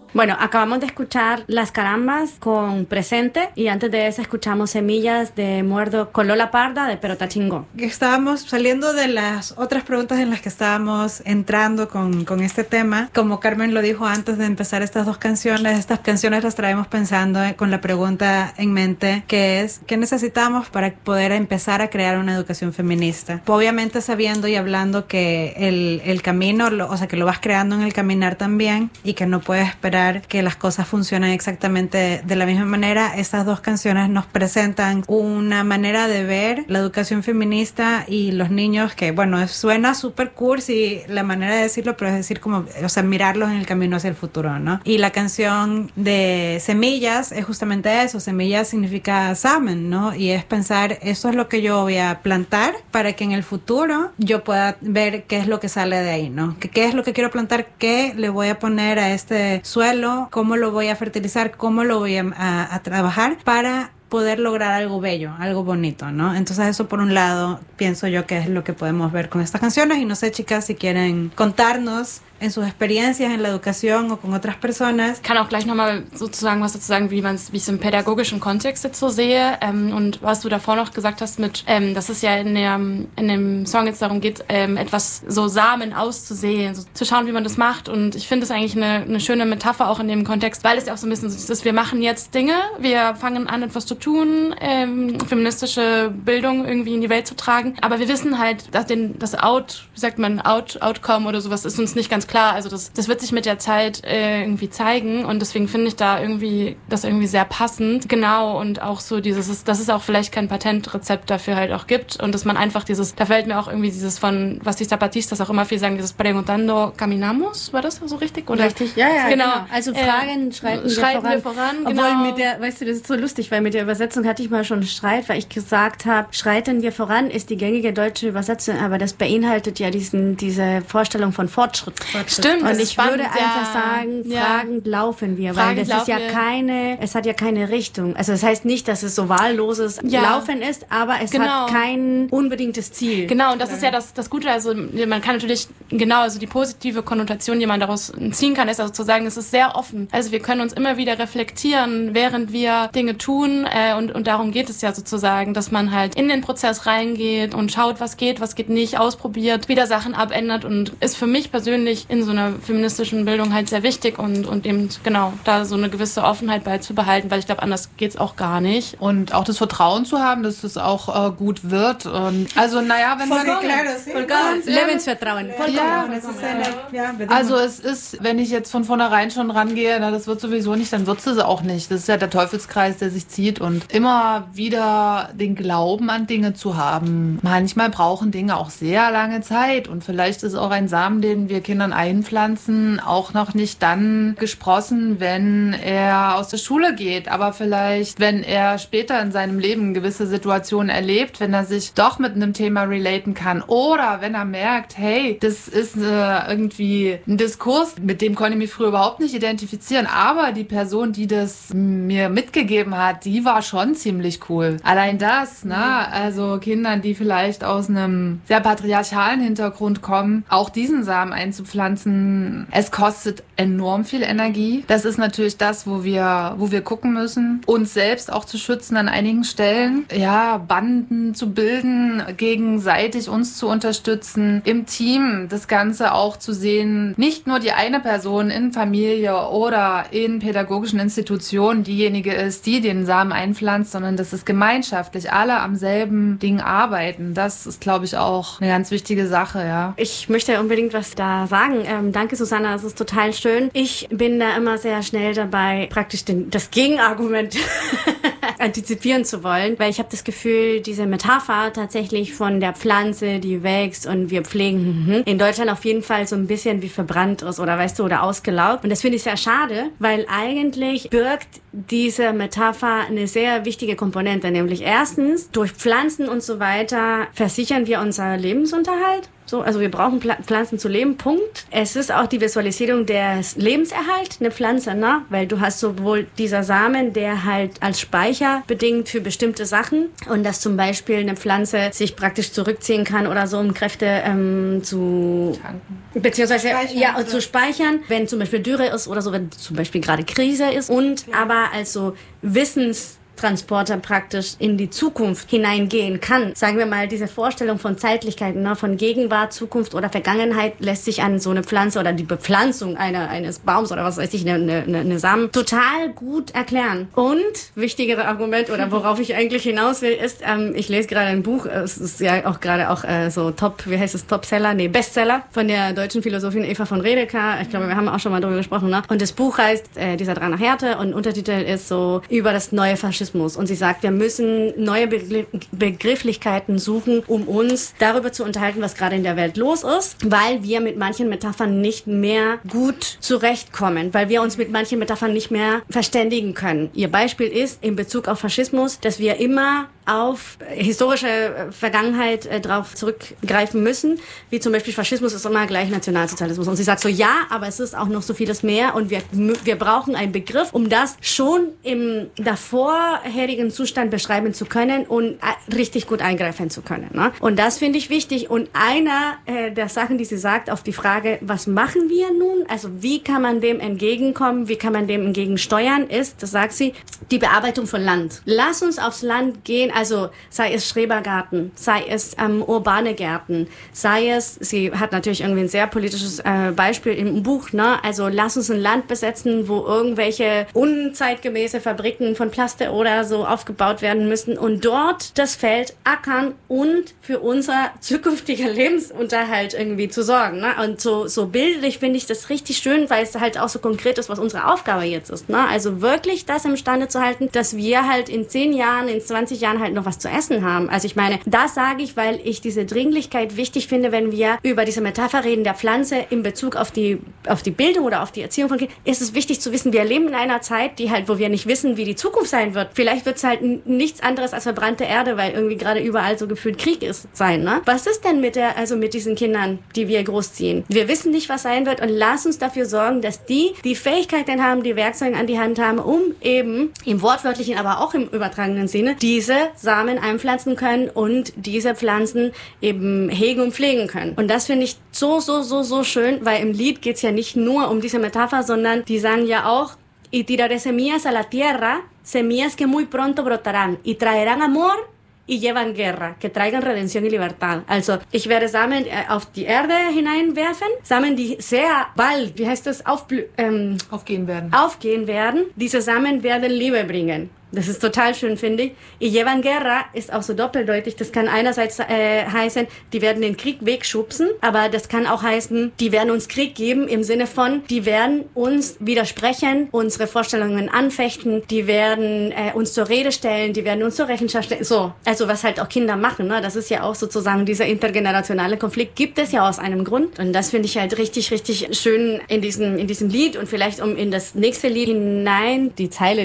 Bueno, acabamos de escuchar Las Carambas con Presente y antes de eso escuchamos Semillas de Muerdo con Lola Parda de Pero Tá Chingón. Estábamos saliendo de las otras preguntas en las que estábamos entrando con este tema. Como Carmen lo dijo antes de empezar estas canciones las traemos pensando con la pregunta en mente, que es ¿qué necesitamos para poder empezar a crear una educación feminista? Obviamente sabiendo y hablando que el camino, o sea, que lo vas creando en el caminar también y que no puedes esperar que las cosas funcionen exactamente de la misma manera. Estas dos canciones nos presentan una manera de ver la educación feminista y los niños que, bueno, suena súper cursi la manera de decirlo, pero es decir como, o sea, mirarlos en el camino hacia el futuro, ¿no? Y la canción de Semillas es justamente eso. Semillas significa samen, ¿no? Y es pensar, eso es lo que yo voy a plantar para que en el futuro yo pueda ver qué es lo que sale de ahí, ¿no? ¿Qué es lo que quiero plantar? ¿Qué le voy a poner a este suelo? ¿Cómo lo voy a fertilizar? ¿Cómo lo voy a trabajar para poder lograr algo bello, algo bonito, ¿no? Entonces eso por un lado pienso yo que es lo que podemos ver con estas canciones y no sé, chicas, si quieren contarnos en sus experiencias en la educación o con otras personas. Ich kann auch gleich nochmal sozusagen was dazu sagen, wie ich es im pädagogischen Kontext jetzt so sehe und was du davor noch gesagt hast mit, dass es ja in dem Song jetzt darum geht, etwas so Samen auszusehen, so zu schauen, wie man das macht und ich finde es eigentlich eine schöne Metapher auch in dem Kontext, weil es ja auch so ein bisschen so ist, wir machen jetzt Dinge, wir fangen an etwas zu tun, feministische Bildung irgendwie in die Welt zu tragen, aber wir wissen halt, dass das Outcome oder sowas ist uns nicht ganz klar, also das wird sich mit der Zeit irgendwie zeigen und deswegen finde ich das irgendwie sehr passend. Genau, und auch so dass es auch vielleicht kein Patentrezept dafür halt auch gibt und dass man einfach da fällt mir auch irgendwie dieses von, was die Zapatistas auch immer viel sagen, dieses Preguntando caminamos, war das so richtig? Oder? Richtig, ja, genau. Also Fragen schreiten wir voran. Genau. Obwohl weißt du, das ist so lustig, weil mit der Übersetzung hatte ich mal schon einen Streit, weil ich gesagt habe, schreiten wir voran ist die gängige deutsche Übersetzung, aber das beinhaltet ja diese Vorstellung von Fortschritt. Stimmt. Und ich würde einfach sagen, fragend laufen wir, weil das ist ja es hat ja keine Richtung. Also das heißt nicht, dass es so wahlloses Laufen ist, aber es hat kein unbedingtes Ziel. Genau, und das ist ja das Gute, also man kann natürlich, also die positive Konnotation, die man daraus ziehen kann, ist also zu sagen, es ist sehr offen. Also wir können uns immer wieder reflektieren, während wir Dinge tun und darum geht es ja sozusagen, dass man halt in den Prozess reingeht und schaut, was geht nicht, ausprobiert, wieder Sachen abändert und ist für mich persönlich in so einer feministischen Bildung halt sehr wichtig und eben genau da so eine gewisse Offenheit beizubehalten, weil ich glaube, anders geht's auch gar nicht. Und auch das Vertrauen zu haben, dass es auch gut wird. Also naja, wenn man... Lebensvertrauen. Also es ist, wenn ich jetzt von vornherein schon rangehe, das wird sowieso nicht, dann wird es auch nicht. Das ist ja der Teufelskreis, der sich zieht und immer wieder den Glauben an Dinge zu haben. Manchmal brauchen Dinge auch sehr lange Zeit und vielleicht ist auch ein Samen, den wir Kindern einpflanzen, auch noch nicht dann gesprossen, wenn er aus der Schule geht, aber vielleicht, wenn er später in seinem Leben gewisse Situationen erlebt, wenn er sich doch mit einem Thema relaten kann oder wenn er merkt, hey, das ist irgendwie ein Diskurs, mit dem konnte ich mich früher überhaupt nicht identifizieren, aber die Person, die das mir mitgegeben hat, die war schon ziemlich cool. Allein das, ne, also Kindern, die vielleicht aus einem sehr patriarchalen Hintergrund kommen, auch diesen Samen einzupflanzen, es kostet enorm viel Energie. Das ist natürlich das, wo wir gucken müssen, uns selbst auch zu schützen an einigen Stellen, ja, Banden zu bilden, gegenseitig uns zu unterstützen, im Team das Ganze auch zu sehen, nicht nur die eine Person in Familie oder in pädagogischen Institutionen diejenige ist, die den Samen einpflanzt, sondern dass es gemeinschaftlich alle am selben Ding arbeiten. Das ist, glaube ich, auch eine ganz wichtige Sache, ja. Ich möchte unbedingt was da sagen. Danke, Susanna, das ist total schön. Ich bin da immer sehr schnell dabei, praktisch das Gegenargument antizipieren zu wollen, weil ich habe das Gefühl, diese Metapher tatsächlich von der Pflanze, die wächst und wir pflegen, in Deutschland auf jeden Fall so ein bisschen wie verbrannt ist oder weißt du, oder ausgelaugt. Und das finde ich sehr schade, weil eigentlich birgt diese Metapher eine sehr wichtige Komponente, nämlich erstens, durch Pflanzen und so weiter versichern wir unser Lebensunterhalt. So, also wir brauchen Pflanzen zu leben, Punkt. Es ist auch die Visualisierung des Lebenserhalt, eine Pflanze, ne? Weil du hast sowohl dieser Samen, der halt als Speicher bedingt für bestimmte Sachen und dass zum Beispiel eine Pflanze sich praktisch zurückziehen kann oder so, um Kräfte zu tanken. Beziehungsweise zu speichern, wenn zum Beispiel Dürre ist oder so, wenn zum Beispiel gerade Krise ist und aber also Wissenstransporter praktisch in die Zukunft hineingehen kann. Sagen wir mal, diese Vorstellung von Zeitlichkeiten, ne, von Gegenwart, Zukunft oder Vergangenheit lässt sich an so eine Pflanze oder die Bepflanzung eines Baums oder was weiß ich, eine Samen total gut erklären. Und wichtigere Argument oder worauf ich eigentlich hinaus will, ist, ich lese gerade ein Buch, es ist ja auch gerade so Bestseller von der deutschen Philosophin Eva von Redeker. Ich glaube, wir haben auch schon mal darüber gesprochen, ne? Und das Buch heißt Dieser Drang nach Härte und Untertitel ist so über das neue Faschismus. Und sie sagt, wir müssen neue Begrifflichkeiten suchen, um uns darüber zu unterhalten, was gerade in der Welt los ist, weil wir mit manchen Metaphern nicht mehr gut zurechtkommen, weil wir uns mit manchen Metaphern nicht mehr verständigen können. Ihr Beispiel ist in Bezug auf Faschismus, dass wir immer auf historische Vergangenheit drauf zurückgreifen müssen, wie zum Beispiel Faschismus ist immer gleich Nationalsozialismus. Und sie sagt so, ja, aber es ist auch noch so vieles mehr und wir brauchen einen Begriff, um das schon im davorherigen Zustand beschreiben zu können und richtig gut eingreifen zu können. Ne? Und das finde ich wichtig. Und einer der Sachen, die sie sagt, auf die Frage, was machen wir nun? Also wie kann man dem entgegenkommen? Wie kann man dem entgegensteuern? Ist, das sagt sie, die Bearbeitung von Land. Lass uns aufs Land gehen, also sei es Schrebergarten, sei es urbane Gärten, sei es, sie hat natürlich irgendwie ein sehr politisches Beispiel im Buch, ne? Also lass uns ein Land besetzen, wo irgendwelche unzeitgemäße Fabriken von Plaste oder so aufgebaut werden müssen und dort das Feld ackern und für unser zukünftiger Lebensunterhalt irgendwie zu sorgen. Ne? Und so bildlich finde ich das richtig schön, weil es halt auch so konkret ist, was unsere Aufgabe jetzt ist. Ne? Also wirklich das imstande zu halten, dass wir halt in 10 Jahren, in 20 Jahren halt noch was zu essen haben. Also ich meine, das sage ich, weil ich diese Dringlichkeit wichtig finde, wenn wir über diese Metapher reden der Pflanze in Bezug auf die Bildung oder auf die Erziehung von Kindern, ist es wichtig zu wissen, wir leben in einer Zeit, die halt, wo wir nicht wissen, wie die Zukunft sein wird. Vielleicht wird es halt nichts anderes als verbrannte Erde, weil irgendwie gerade überall so gefühlt Krieg sein, ne? Was ist denn mit diesen Kindern, die wir großziehen? Wir wissen nicht, was sein wird und lass uns dafür sorgen, dass die Fähigkeiten haben, die Werkzeuge an die Hand haben, um eben im wortwörtlichen, aber auch im übertragenen Sinne diese Samen einpflanzen können und diese Pflanzen eben hegen und pflegen können. Und das finde ich so schön, weil im Lied geht's ja nicht nur um diese Metapher, sondern die sagen ja auch, y tiraré semillas a la tierra, semillas que muy pronto brotarán y traerán amor y llevan guerra, que traigan redención y libertad. Also, ich werde Samen auf die Erde hineinwerfen, Samen, die sehr bald, aufgehen werden. Diese Samen werden Liebe bringen. Das ist total schön, finde ich. Y llevan guerra ist auch so doppeldeutig. Das kann einerseits heißen, die werden den Krieg wegschubsen, aber das kann auch heißen, die werden uns Krieg geben im Sinne von, die werden uns widersprechen, unsere Vorstellungen anfechten, die werden uns zur Rede stellen, die werden uns zur Rechenschaft stellen. So, also was halt auch Kinder machen, ne? Das ist ja auch sozusagen dieser intergenerationale Konflikt, gibt es ja aus einem Grund. Und das finde ich halt richtig, richtig schön in diesem Lied und vielleicht um in das nächste Lied hinein, die Zeile,